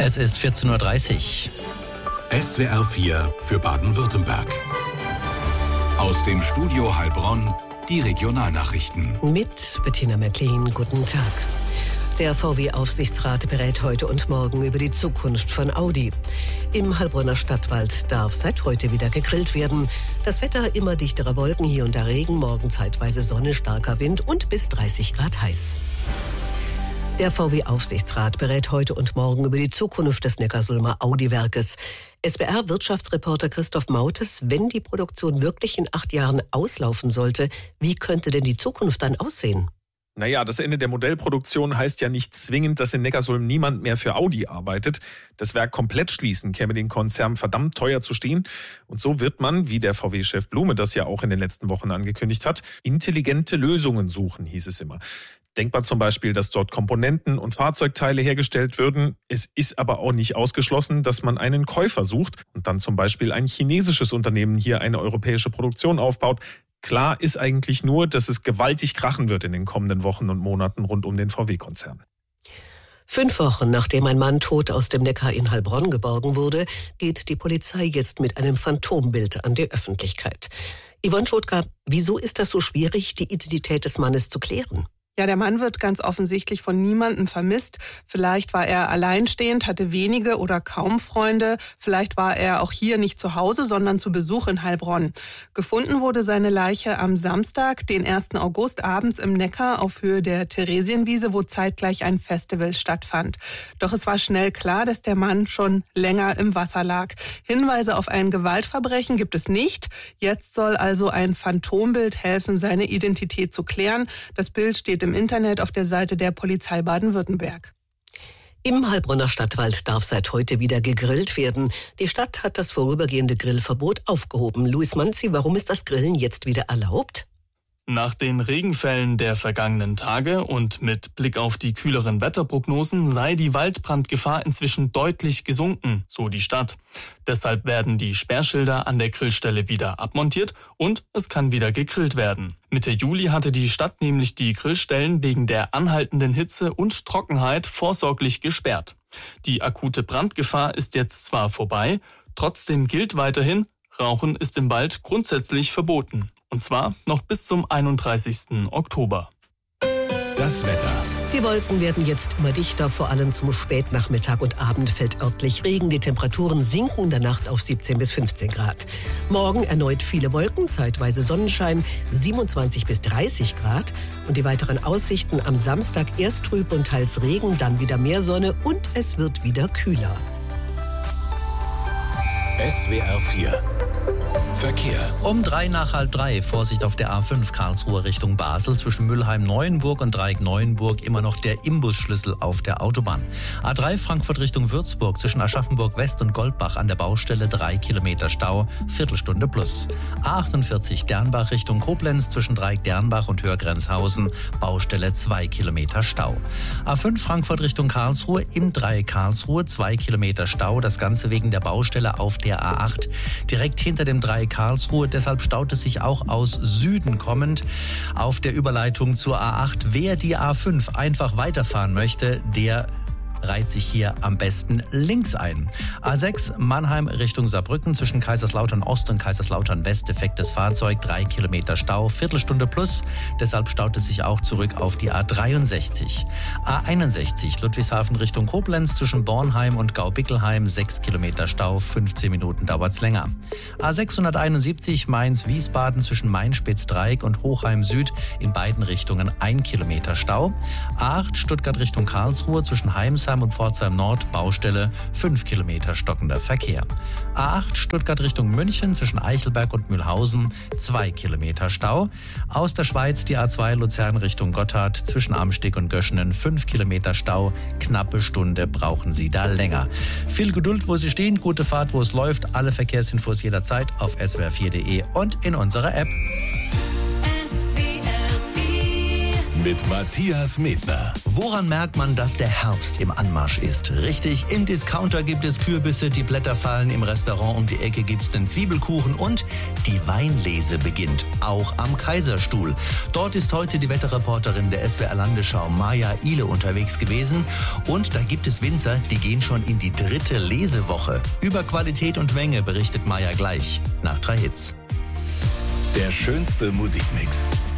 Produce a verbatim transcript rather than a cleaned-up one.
Es ist vierzehn Uhr dreißig. S W R vier für Baden-Württemberg. Aus dem Studio Heilbronn die Regionalnachrichten. Mit Bettina McLean, guten Tag. Der V W-Aufsichtsrat berät heute und morgen über die Zukunft von Audi. Im Heilbronner Stadtwald darf seit heute wieder gegrillt werden. Das Wetter immer dichtere Wolken, hier und da Regen, morgen zeitweise Sonne, starker Wind und bis dreißig Grad heiß. Der V W-Aufsichtsrat berät heute und morgen über die Zukunft des Neckarsulmer Audi-Werkes. S W R-Wirtschaftsreporter Christoph Mautes, wenn die Produktion wirklich in acht Jahren auslaufen sollte, wie könnte denn die Zukunft dann aussehen? Naja, das Ende der Modellproduktion heißt ja nicht zwingend, dass in Neckarsulm niemand mehr für Audi arbeitet. Das Werk komplett schließen käme den Konzern verdammt teuer zu stehen. Und so wird man, wie der V W-Chef Blume das ja auch in den letzten Wochen angekündigt hat, intelligente Lösungen suchen, hieß es immer. Denkbar zum Beispiel, dass dort Komponenten und Fahrzeugteile hergestellt würden. Es ist aber auch nicht ausgeschlossen, dass man einen Käufer sucht und dann zum Beispiel ein chinesisches Unternehmen hier eine europäische Produktion aufbaut. Klar ist eigentlich nur, dass es gewaltig krachen wird in den kommenden Wochen und Monaten rund um den V W-Konzern. Fünf Wochen nachdem ein Mann tot aus dem Neckar in Heilbronn geborgen wurde, geht die Polizei jetzt mit einem Phantombild an die Öffentlichkeit. Yvonne Schotka, wieso ist das so schwierig, die Identität des Mannes zu klären? Ja, der Mann wird ganz offensichtlich von niemandem vermisst. Vielleicht war er alleinstehend, hatte wenige oder kaum Freunde. Vielleicht war er auch hier nicht zu Hause, sondern zu Besuch in Heilbronn. Gefunden wurde seine Leiche am Samstag, den ersten August, abends im Neckar auf Höhe der Theresienwiese, wo zeitgleich ein Festival stattfand. Doch es war schnell klar, dass der Mann schon länger im Wasser lag. Hinweise auf ein Gewaltverbrechen gibt es nicht. Jetzt soll also ein Phantombild helfen, seine Identität zu klären. Das Bild steht im Internet auf der Seite der Polizei Baden-Württemberg. Im Heilbronner Stadtwald darf seit heute wieder gegrillt werden. Die Stadt hat das vorübergehende Grillverbot aufgehoben. Luis Manzi, warum ist das Grillen jetzt wieder erlaubt? Nach den Regenfällen der vergangenen Tage und mit Blick auf die kühleren Wetterprognosen sei die Waldbrandgefahr inzwischen deutlich gesunken, so die Stadt. Deshalb werden die Sperrschilder an der Grillstelle wieder abmontiert und es kann wieder gegrillt werden. Mitte Juli hatte die Stadt nämlich die Grillstellen wegen der anhaltenden Hitze und Trockenheit vorsorglich gesperrt. Die akute Brandgefahr ist jetzt zwar vorbei, trotzdem gilt weiterhin, Rauchen ist im Wald grundsätzlich verboten. Und zwar noch bis zum einunddreißigsten Oktober. Das Wetter. Die Wolken werden jetzt immer dichter, vor allem zum Spätnachmittag und Abend fällt örtlich Regen. Die Temperaturen sinken in der Nacht auf siebzehn bis fünfzehn Grad. Morgen erneut viele Wolken, zeitweise Sonnenschein, siebenundzwanzig bis dreißig Grad. Und die weiteren Aussichten am Samstag erst trüb und teils Regen, dann wieder mehr Sonne und es wird wieder kühler. S W R vier Verkehr. Um drei nach halb drei, Vorsicht auf der A fünf Karlsruhe Richtung Basel, zwischen Mülheim-Neuenburg und Dreieck-Neuenburg immer noch der Imbusschlüssel auf der Autobahn. A drei Frankfurt Richtung Würzburg, zwischen Aschaffenburg West und Goldbach an der Baustelle drei Kilometer Stau, Viertelstunde plus. A achtundvierzig Dernbach Richtung Koblenz, zwischen Dreieck-Dernbach und Hörgrenzhausen, Baustelle zwei Kilometer Stau. A fünf Frankfurt Richtung Karlsruhe, im Dreieck Karlsruhe zwei Kilometer Stau, das Ganze wegen der Baustelle auf der A acht, direkt hinter dem Dreieck Karlsruhe, deshalb staut es sich auch aus Süden kommend auf der Überleitung zur A acht. Wer die A fünf einfach weiterfahren möchte, der reiht sich hier am besten links ein. A sechs Mannheim Richtung Saarbrücken, zwischen Kaiserslautern Ost und Kaiserslautern West defektes Fahrzeug, drei Kilometer Stau, Viertelstunde plus. Deshalb staut es sich auch zurück auf die A dreiundsechzig. A einundsechzig Ludwigshafen Richtung Koblenz, zwischen Bornheim und Gaubickelheim, sechs Kilometer Stau, fünfzehn Minuten dauert's länger. A sechshunderteinundsiebzig Mainz-Wiesbaden, zwischen Main-Spitz-Dreieck und Hochheim Süd, in beiden Richtungen ein Kilometer Stau. A acht Stuttgart Richtung Karlsruhe, zwischen Heimsheim und Pforzheim Nord, Baustelle, fünf Kilometer stockender Verkehr. A acht Stuttgart Richtung München, zwischen Eichelberg und Mühlhausen, zwei Kilometer Stau. Aus der Schweiz die A zwei Luzern Richtung Gotthard, zwischen Amsteg und Göschenen, fünf Kilometer Stau. Knappe Stunde brauchen Sie da länger. Viel Geduld, wo Sie stehen, gute Fahrt, wo es läuft. Alle Verkehrsinfos jederzeit auf S W R vier punkt de und in unserer App. mit Matthias Medner. Woran merkt man, dass der Herbst im Anmarsch ist? Richtig, im Discounter gibt es Kürbisse, die Blätter fallen, im Restaurant um die Ecke gibt's den Zwiebelkuchen und die Weinlese beginnt, auch am Kaiserstuhl. Dort ist heute die Wetterreporterin der S W R Landesschau Maja Ihle unterwegs gewesen und da gibt es Winzer, die gehen schon in die dritte Lesewoche. Über Qualität und Menge berichtet Maja gleich nach drei Hits. Der schönste Musikmix.